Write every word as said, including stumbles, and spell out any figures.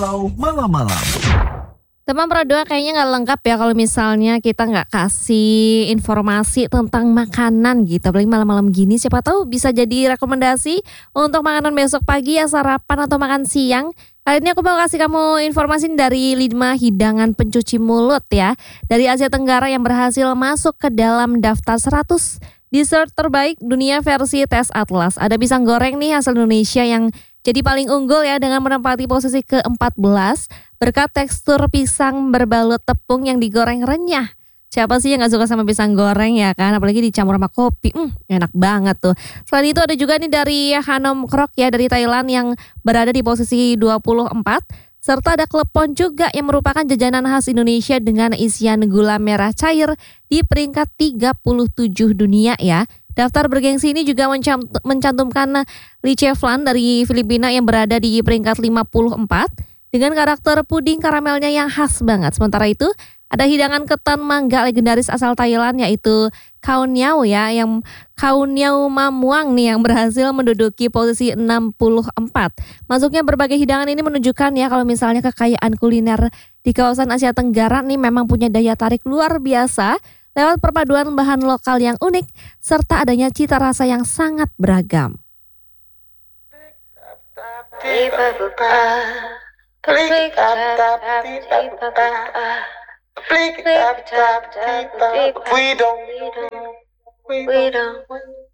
Malam-malam. Teman Pro2 kayaknya nggak lengkap ya kalau misalnya kita nggak kasih informasi tentang makanan gitu. Apalagi malam-malam gini, siapa tahu bisa jadi rekomendasi untuk makanan besok pagi ya, sarapan atau makan siang. Kali ini aku mau kasih kamu informasi dari lima hidangan pencuci mulut ya, dari Asia Tenggara yang berhasil masuk ke dalam daftar seratus dessert terbaik dunia versi tes Atlas. Ada pisang goreng nih asal Indonesia yang jadi paling unggul ya, dengan menempati posisi keempat belas berkat tekstur pisang berbalut tepung yang digoreng renyah. Siapa sih yang gak suka sama pisang goreng ya kan, apalagi dicampur sama kopi, hmm, enak banget tuh. Selain itu ada juga nih dari Hanom Krok ya, dari Thailand yang berada di posisi dua puluh empat. Serta ada klepon juga yang merupakan jajanan khas Indonesia dengan isian gula merah cair di peringkat tiga puluh tujuh dunia ya. Daftar bergengsi ini juga mencantumkan Liche Flan dari Filipina yang berada di peringkat lima puluh empat dengan karakter puding karamelnya yang khas banget. Sementara itu ada hidangan ketan mangga legendaris asal Thailand yaitu Khao Niao ya, yang Khao Niao Mamuang nih yang berhasil menduduki posisi enam puluh empat. Masuknya berbagai hidangan ini menunjukkan ya kalau misalnya kekayaan kuliner di kawasan Asia Tenggara nih memang punya daya tarik luar biasa lewat perpaduan bahan lokal yang unik serta adanya cita rasa yang sangat beragam. We don't, we don't.